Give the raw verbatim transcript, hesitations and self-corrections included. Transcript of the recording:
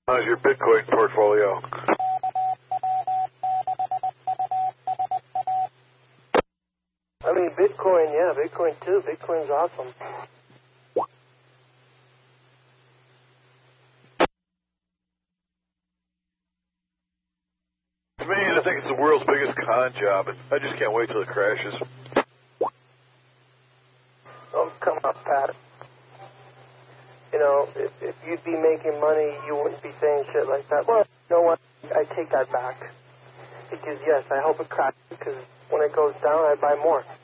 How's your Bitcoin portfolio? I mean, Bitcoin, yeah, Bitcoin too. Bitcoin's awesome. To me, I think it's the world's biggest con job, and I just can't wait till it crashes. Oh, come on, Pat. You know, if, if you'd be making money, you wouldn't be saying shit like that. Well, you know what? I take that back. Because, yes, I hope it crashes, because when it goes down, I buy more.